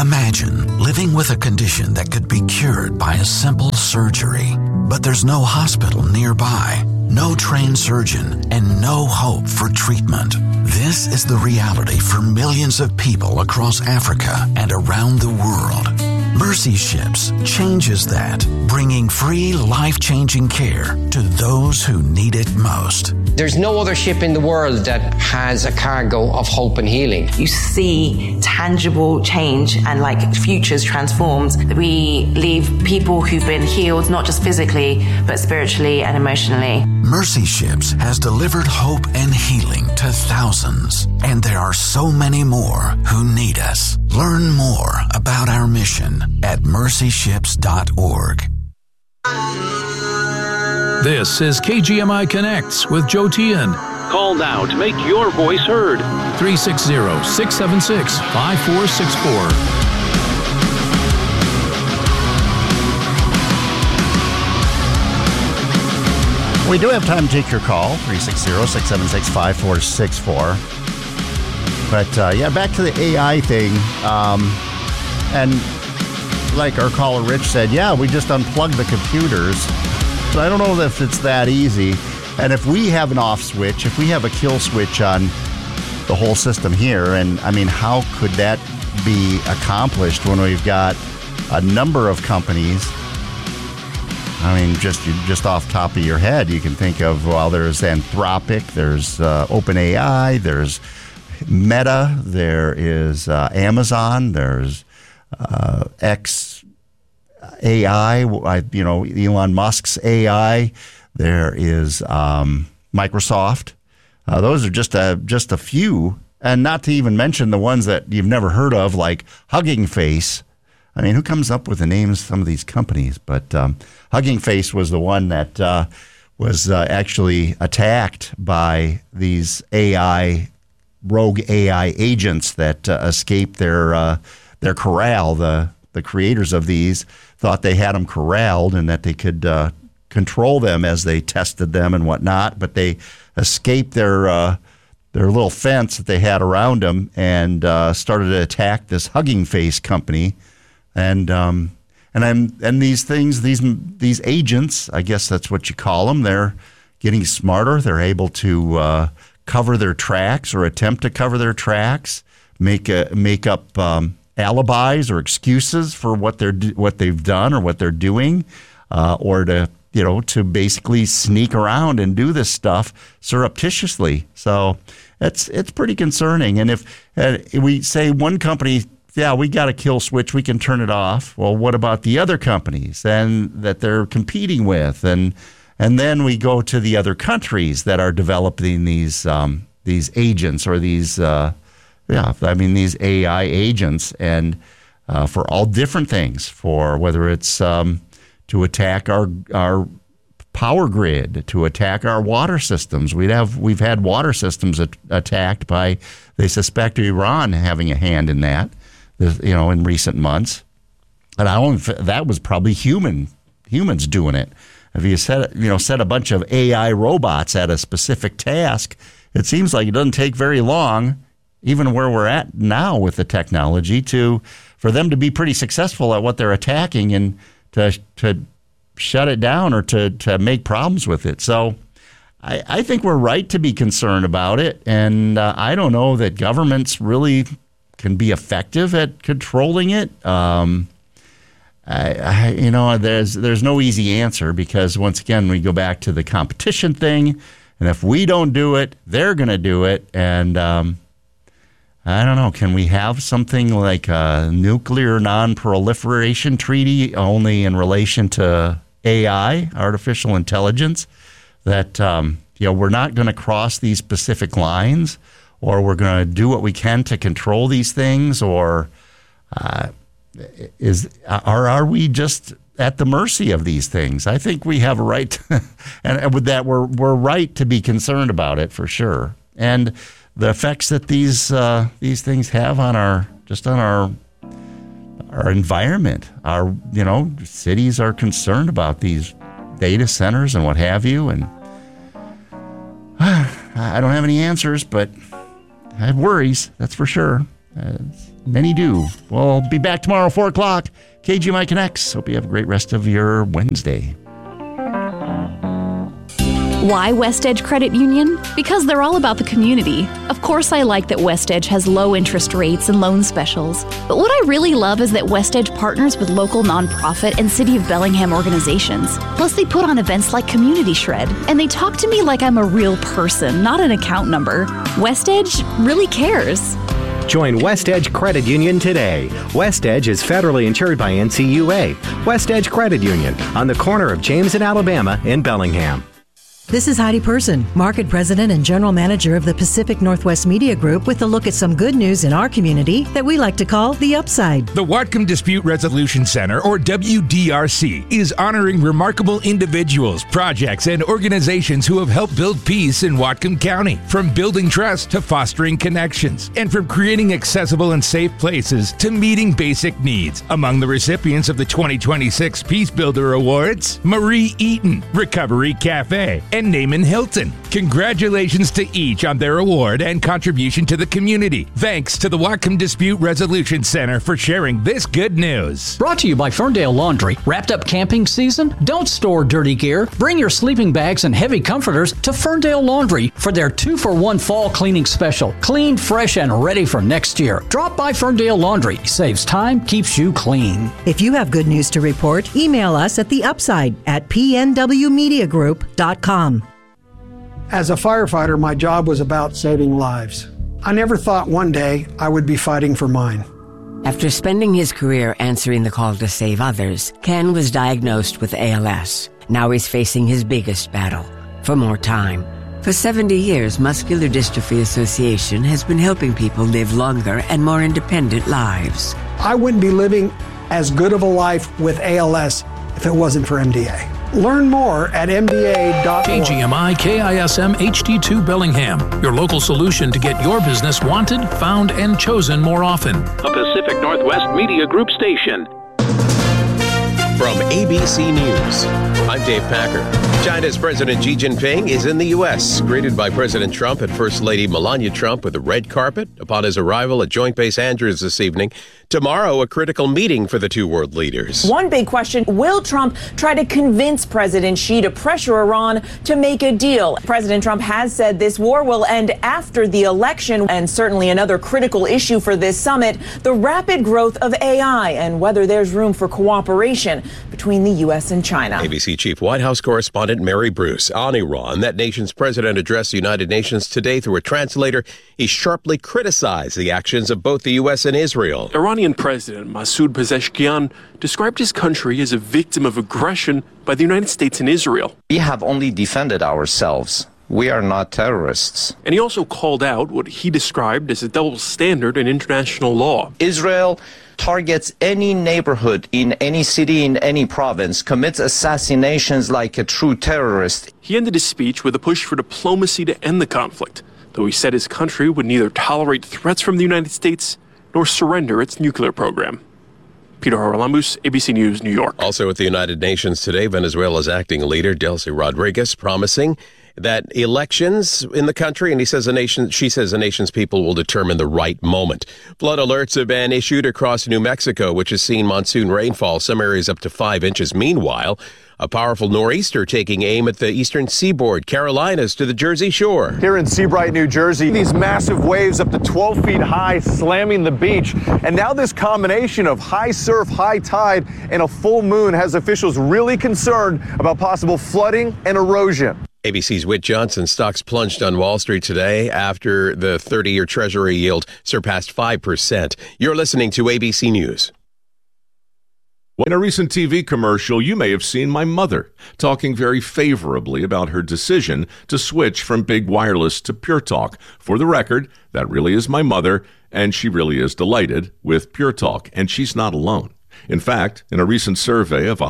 Imagine living with a condition that could be cured by a simple surgery, but there's no hospital nearby, no trained surgeon, and no hope for treatment. This is the reality for millions of people across Africa and around the world. Mercy Ships changes that, bringing free, life-changing care to those who need it most. There's no other ship in the world that has a cargo of hope and healing. You see tangible change and like futures transformed. We leave people who've been healed, not just physically, but spiritually and emotionally. Mercy Ships has delivered hope and healing to thousands, and there are so many more who need us. Learn more about our mission at mercyships.org. This is KGMI Connects with Joe Tian. Call now to make your voice heard. 360-676-5464. We do have time to take your call, 360-676-5464. But, back to the AI thing. And like our caller Rich said, we just unplugged the computers. But I don't know if it's that easy. And if we have an off switch, if we have a kill switch on the whole system here, and I mean, how could that be accomplished when we've got a number of companies? I mean, just off the top of your head, you can think of, there's Anthropic, there's OpenAI, there's Meta, there is Amazon, there's XAI, Elon Musk's AI, there is Microsoft. Those are just a few, and not to even mention the ones that you've never heard of, like Hugging Face. I mean, who comes up with the names of some of these companies? But Hugging Face was the one that was actually attacked by these rogue AI agents that escaped their corral. The creators of these thought they had them corralled and that they could control them as they tested them and whatnot, but they escaped their little fence that they had around them and started to attack this Hugging Face company. And these things, these agents, I guess that's what you call them, they're getting smarter. They're able to cover their tracks or attempt to cover their tracks, make up alibis or excuses for what they've done or what they're doing, or to basically sneak around and do this stuff surreptitiously. So it's pretty concerning. And if we say one company, we got a kill switch, we can turn it off. Well, what about the other companies and that they're competing with? And then we go to the other countries that are developing these agents or these these AI agents, and for all different things, for whether it's to attack our power grid, to attack our water systems. We've had water systems attacked by, they suspect Iran having a hand in that, in recent months. And that was probably humans doing it. If you set a bunch of AI robots at a specific task, it seems like it doesn't take very long, even where we're at now with the technology, for them to be pretty successful at what they're attacking and to shut it down or to make problems with it. So I think we're right to be concerned about it, and I don't know that governments really can be effective at controlling it. There's no easy answer, because once again we go back to the competition thing, and if we don't do it, they're going to do it. And I don't know, can we have something like a nuclear non-proliferation treaty only in relation to AI, artificial intelligence, that we're not going to cross these specific lines, or we're going to do what we can to control these things, or are we just at the mercy of these things? I think we have a right to, and with that we're right to be concerned about it for sure. And the effects that these things have on our environment. Our cities are concerned about these data centers and what have you, and I don't have any answers, but I have worries, that's for sure. Many do. We'll be back tomorrow, 4 o'clock. KGMI Connects. Hope you have a great rest of your Wednesday. Why West Edge Credit Union? Because they're all about the community. Of course, I like that West Edge has low interest rates and loan specials. But what I really love is that West Edge partners with local nonprofit and City of Bellingham organizations. Plus, they put on events like Community Shred, and they talk to me like I'm a real person, not an account number. West Edge really cares. Join West Edge Credit Union today. West Edge is federally insured by NCUA. West Edge Credit Union on the corner of James and Alabama in Bellingham. This is Heidi Person, Market President and General Manager of the Pacific Northwest Media Group, with a look at some good news in our community that we like to call the upside. The Whatcom Dispute Resolution Center, or WDRC, is honoring remarkable individuals, projects, and organizations who have helped build peace in Whatcom County, from building trust to fostering connections, and from creating accessible and safe places to meeting basic needs. Among the recipients of the 2026 Peace Builder Awards, Marie Eaton, Recovery Cafe, and Naaman Hilton. Congratulations to each on their award and contribution to the community. Thanks to the Whatcom Dispute Resolution Center for sharing this good news. Brought to you by Ferndale Laundry. Wrapped up camping season? Don't store dirty gear. Bring your sleeping bags and heavy comforters to Ferndale Laundry for their 2-for-1 fall cleaning special. Clean, fresh, and ready for next year. Drop by Ferndale Laundry. Saves time, keeps you clean. If you have good news to report, email us at theupside@pnwmediagroup.com. As a firefighter, my job was about saving lives. I never thought one day I would be fighting for mine. After spending his career answering the call to save others, Ken was diagnosed with ALS. Now he's facing his biggest battle, for more time. For 70 years, Muscular Dystrophy Association has been helping people live longer and more independent lives. I wouldn't be living as good of a life with ALS if it wasn't for MDA. Learn more at MDA.org. KGMI KISM HD2 Bellingham, your local solution to get your business wanted, found, and chosen more often. A Pacific Northwest Media Group station. From ABC News, I'm Dave Packer. China's President Xi Jinping is in the U.S., greeted by President Trump and First Lady Melania Trump with a red carpet upon his arrival at Joint Base Andrews this evening. Tomorrow, a critical meeting for the two world leaders. One big question, will Trump try to convince President Xi to pressure Iran to make a deal? President Trump has said this war will end after the election, and certainly another critical issue for this summit, the rapid growth of AI and whether there's room for cooperation between the U.S. and China. ABC Chief White House Correspondent Mary Bruce on Iran. That nation's president addressed the United Nations today through a translator. He sharply criticized the actions of both the U.S. and Israel. Iranian President Masoud Pezeshkian described his country as a victim of aggression by the United States and Israel. We have only defended ourselves. We are not terrorists. And he also called out what he described as a double standard in international law. Israel targets any neighborhood in any city, in any province, commits assassinations like a true terrorist. He ended his speech with a push for diplomacy to end the conflict, though he said his country would neither tolerate threats from the United States nor surrender its nuclear program. Peter Haralambous, ABC News, New York. Also at the United Nations today, Venezuela's acting leader, Delcy Rodriguez, promising that elections in the country, and she says the nation's people will determine the right moment. Flood alerts have been issued across New Mexico, which has seen monsoon rainfall, some areas up to 5 inches. Meanwhile, a powerful nor'easter taking aim at the eastern seaboard, Carolinas to the Jersey Shore. Here in Seabright, New Jersey, these massive waves up to 12 feet high slamming the beach. And now this combination of high surf, high tide, and a full moon has officials really concerned about possible flooding and erosion. ABC's Whit Johnson. Stocks plunged on Wall Street today after the 30-year Treasury yield surpassed 5%. You're listening to ABC News. In a recent TV commercial, you may have seen my mother talking very favorably about her decision to switch from Big Wireless to Pure Talk. For the record, that really is my mother, and she really is delighted with Pure Talk, and she's not alone. In fact, in a recent survey of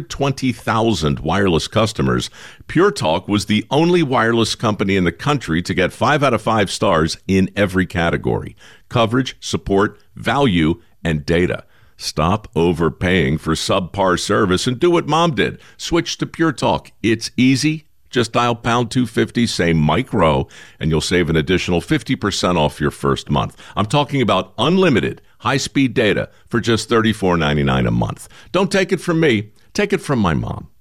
120,000 wireless customers, Pure Talk was the only wireless company in the country to get 5 out of 5 stars in every category: coverage, support, value, and data. Stop overpaying for subpar service and do what Mom did. Switch to Pure Talk. It's easy. Just dial pound 250, say Mike Rowe, and you'll save an additional 50% off your first month. I'm talking about unlimited, high-speed data for just $34.99 a month. Don't take it from me. Take it from my mom.